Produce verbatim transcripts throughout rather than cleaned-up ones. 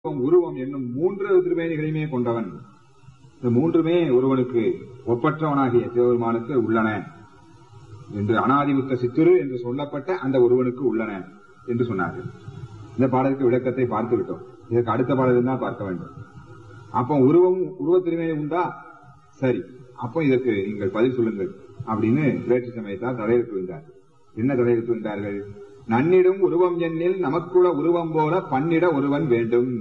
உருவம் என்னும் மூன்று திருமேனிகளையுமே கொண்டவன். இந்த மூன்றுமே ஒருவனுக்கு ஒப்பற்றவனாகிய சிவபெருமானுக்கு உள்ளன என்று அனாதிமுத்த சித்துரு என்று சொல்லப்பட்ட அந்த ஒருவனுக்கு உள்ளன என்று சொன்னார்கள். இந்த பாடலுக்கு விளக்கத்தை பார்த்து விட்டோம். இதற்கு அடுத்த பாடலில் தான் பார்க்க வேண்டும். அப்போ உருவம் உருவ திருமேனி உண்டா? சரி, அப்போ இதற்கு நீங்கள் பதில் சொல்லுங்கள் அப்படின்னு வேற்று சமயத்தால் தடையெடுத்து வந்தார். என்ன தடையெடுத்து வந்தார்கள்? நன்னிடும் உருவம் எண்ணில் நமக்குள்ள உருவம் போல பன்னிட ஒருவன் வேண்டும்.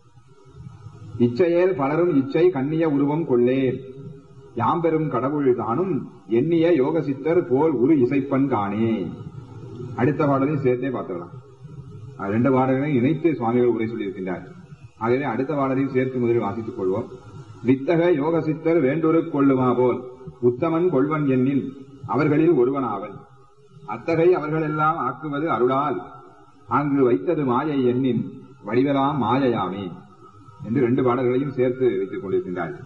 இச்சையேல் பலரும் இச்சை கண்ணிய உருவம் கொள்ளேன். யாம்பெரும் கடவுள் தானும் எண்ணிய யோக சித்தர் போல் உரு இசைப்பன் காணே. அடுத்த பாடலையும் சேர்த்தே பார்த்துக்கலாம். ரெண்டு பாடல்களையும் இணைத்து சுவாமிகள் உரை சொல்லியிருக்கின்றார். ஆகவே அடுத்த பாடலையும் சேர்த்து முதலில் வாசித்துக் கொள்வோம். வித்தக யோக சித்தர் வேண்டொரு கொள்ளுமா போல் உத்தமன் கொள்வன் எண்ணில் அவர்களில் ஒருவனாவன். அத்தகை அவர்களெல்லாம் ஆக்குவது அருளால் அங்கு வைத்தது மாயை எண்ணின் வடிவலாம் மாயையாமே என்று ரெண்டு பாடல்களையும் சேர்த்து வைத்துக் கொண்டிருக்கின்றார்கள்.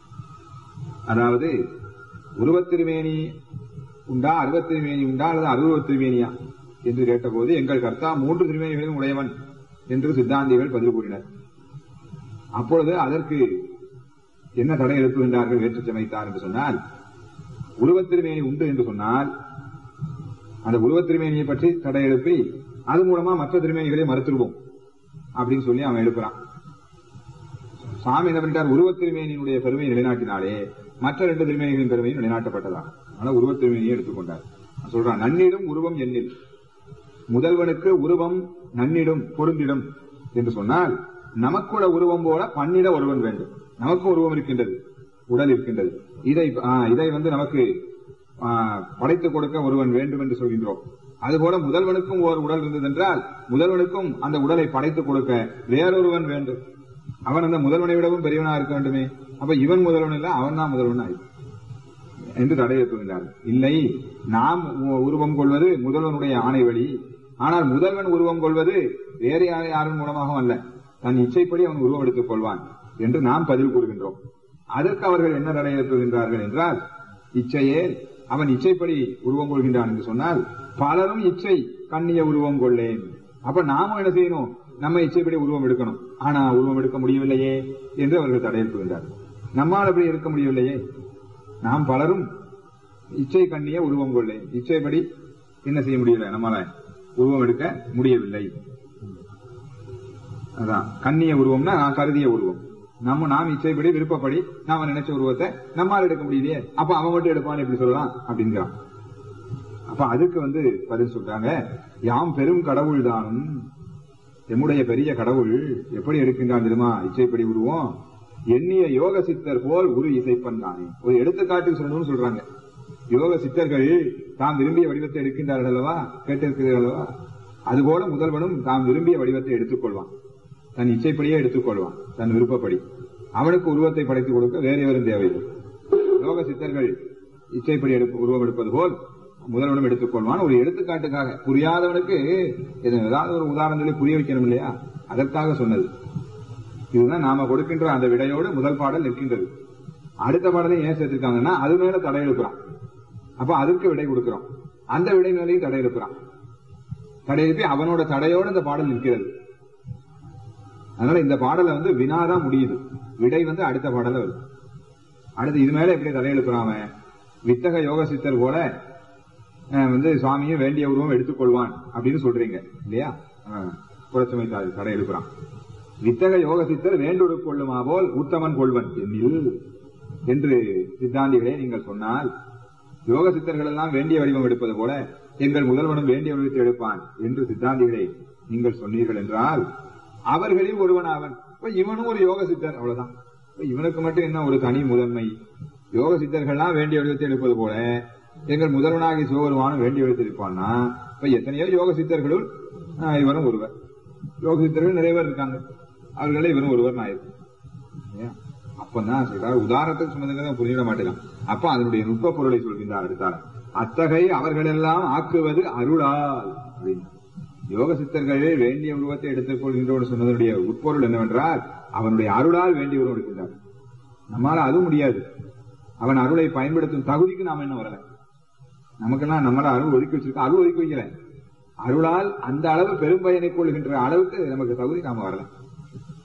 அதாவது உருவத்திருமேனி உண்டா, அருவத்திருமேனி உண்டா அல்லது அருவத் திருமேனியா என்று கேட்டபோது எங்கள் கர்த்தா மூன்று திருமேனிகளும் உடையவன் என்று சித்தாந்திகள் பதில் கூறினர். அப்பொழுது அதற்கு என்ன தடை எழுப்புகின்றார்கள் வேற்று சமைத்தார் என்று சொன்னால், உருவத்திருமேனி உண்டு என்று சொன்னால் அந்த உருவத்திருமேனியை பற்றி தடை எழுப்பி அது மூலமா மற்ற திருமேனிகளை மறுத்துருவோம் அப்படின்னு சொல்லி அவன் எழுப்புறான். சாமி என்ன பண்ணிட்டார்? உருவத்திருமேனியினுடைய பெருமையை நிலைநாட்டினாலே மற்ற ரெண்டு திருமேனிகளின் பெருமையும் நிலைநாட்டப்பட்டதா. அதனால உருவத்திருமேனியை எடுத்துக்கொண்டார். சொல்றான், நன்னிடும் உருவம் எண்ணில். முதல்வனுக்கு உருவம் நன்னிடும் பொருந்திடும் என்று சொன்னால் நமக்குள்ள உருவம் போல பன்னிட ஒருவன் வேண்டும். நமக்கு உருவம் இருக்கின்றது, உடல் இருக்கின்றது. இதை இதை வந்து நமக்கு படைத்துக் கொடுக்க ஒருவன் வேண்டும் என்று சொல்கின்றோம். அதுபோல முதல்வனுக்கும் ஒரு உடல் இருந்தது என்றால் முதல்வனுக்கும் அந்த உடலை படைத்துக் கொடுக்க வேறொருவன் வேண்டும். அவன் அந்த முதல்வனை விடவும் பெரியவனா இருக்க வேண்டுமே. அப்ப இவன் முதல்வன் இல்ல, அவன் தான் முதல்வன் ஆயிடும் என்று தடை எழுப்புகின்றார்கள். இல்லை, நாம் உருவம் கொள்வது முதல்வனுடைய ஆணை வழி. ஆனால் முதல்வன் உருவம் கொள்வது வேறு யாரும் மூலமாகவும் அல்ல, தன் இச்சைப்படி அவன் உருவம் எடுத்துக் கொள்வான் என்று நாம் பதில் கூறுகின்றோம். அதற்கு அவர்கள் என்ன தடை எழுப்புகின்றார்கள் என்றால், இச்சையே அவன் இச்சைப்படி உருவம் கொள்கின்றான் என்று சொன்னால் பலரும் இச்சை கண்ணிய உருவம் கொள்ளேன். அப்ப நாமும் என்ன செய்யணும்? நம்ம இச்சைப்படி உருவம் எடுக்கணும். ஆனா உருவம் எடுக்க முடியவில்லையே என்று அவர்கள் தடை எழுப்புகின்றார்கள். நம்மால் அப்படி இருக்க முடியவில்லையே. நாம் பலரும் இச்சை கண்ணிய உருவம் கொள்ளேன். இச்சைப்படி என்ன செய்ய முடியல, நம்மால உருவம் எடுக்க முடியவில்லை. அதான் கண்ணிய உருவம்னா நான் கருதிய உருவம். நம்ம நாம் இச்சைப்படி விருப்பப்படி நாம நினைச்ச உருவத்தை நம்மால் எடுக்க முடியலையே. அப்ப அவன் மட்டும் எடுப்பான்னு எப்படி சொல்லலாம் அப்படிங்கிறான். அப்ப அதுக்கு வந்து பதில் சொல்றாங்க, யாம் பெரும் கடவுள் தானும் எம்முடைய பெரிய கடவுள் எப்படி எடுக்கின்றான் தெரியுமா இச்சைப்படி உருவம்? எண்ணிய யோக சித்தர் போல் உரு இசைப்பன் தானே. ஒரு எடுத்துக்காட்டு சொல்லணும்னு சொல்றாங்க. யோக சித்தர்கள் தாம் விரும்பிய வடிவத்தை எடுக்கின்றார்கள் அல்லவா, கேட்டிருக்கிறார்கள் அல்லவா, அதுபோல முதல்வனும் தாம் விரும்பிய வடிவத்தை எடுத்துக்கொள்வான். தன் இச்சைப்படியே எடுத்துக்கொள்வான், தன் விருப்பப்படி. அவனுக்கு உருவத்தை படைத்துக் கொடுக்க வேறு எவரும் தேவையில்லை. யோக சித்தர்கள் இச்சைப்படி உருவம் எடுப்பது போல் முதல்வனும் எடுத்துக்கொள்வான். ஒரு எடுத்துக்காட்டுக்காக, புரியாதவனுக்கு ஏதாவது ஒரு உதாரணங்களை புரிய வைக்கணும் இல்லையா, அதற்காக சொன்னது. இதுதான் நாம கொடுக்கின்ற அந்த விடையோடு முதல் பாடல் நிற்கின்றது. அடுத்த பாடலை ஏன் சேர்த்திருக்காங்கன்னா அது மேல தடை எழுப்புறான். அப்ப அதற்கு விடை கொடுக்கிறோம். அந்த விடை மேலையும் தடை எழுப்புறான். தடை எழுப்பி அவனோட தடையோடு இந்த பாடல் நிற்கிறது. அதனால இந்த பாடலை வந்து வினாதான் முடியுது, விடை வந்து அடுத்த பாடல வருது. அடுத்து இது மேல எப்படி தடை எழுப்புறாம? வித்தக யோக சித்தர் போல வந்து சுவாமியும் வேண்டிய உருவம் எடுத்துக்கொள்வான் அப்படின்னு சொல்றீங்க இல்லையா? புறச்சமை தடை எழுப்புறான். வித்தக யோக சித்தர் வேண்டொரு கொள்ளுமா போல் உத்தமன் கொள்வன் என்னில் என்று சித்தாந்திகளே நீங்கள் சொன்னால், யோக சித்தர்கள் எல்லாம் வேண்டிய வடிவம் எடுப்பது போல எங்கள் முதல்வனும் வேண்டிய வடிவத்தை எடுப்பான் என்று சித்தாந்திகளே நீங்கள் சொன்னீர்கள் என்றால் அவர்களில் ஒருவனாவன். இவனும் ஒரு யோக சித்தர், அவ்வளவுதான். இவனுக்கு மட்டும் என்ன ஒரு தனி முதன்மை? யோக சித்தர்கள்லாம் வேண்டிய வடிவத்தை எடுப்பது போல எங்கள் முதல்வனாகி சிவபெருமானும் வேண்டிய வடிவத்தை எடுப்பான்னா இப்ப எத்தனையோ யோக சித்தர்களுள் இவரும் ஒருவர். யோக சித்தர்கள் நிறைய பேர் இருக்காங்க, அவர்களே இவரும் ஒருவர் ஆயிருக்கும். அப்பதான் உதாரணத்துக்கு சொன்னதுங்க புரிஞ்சிட மாட்டேன். அப்ப அதனுடைய நுட்ப பொருளை சொல்கின்றார் அடுத்தால. அத்தகை அவர்களெல்லாம் ஆக்குவது அருளால் அப்படின்னு. யோக சித்தர்களே வேண்டிய உருவத்தை எடுத்துக் கொள்கின்றோம் சொன்னதனுடைய உட்பொருள் என்னவென்றால் அவனுடைய அருளால் வேண்டிய உருவம் எடுக்கின்றார். நம்மளால அது முடியாது. அவன் அருளை பயன்படுத்தும் தகுதிக்கு நாம என்ன வரல. நமக்கெல்லாம் நம்மள அருள் ஒதுக்கி வச்சிருக்கோம், அருள் ஒதுக்கி வைக்கல. அருளால் அந்த அளவு பெரும் பயனை கொள்கின்ற அளவுக்கு நமக்கு தகுதி நாம வரல.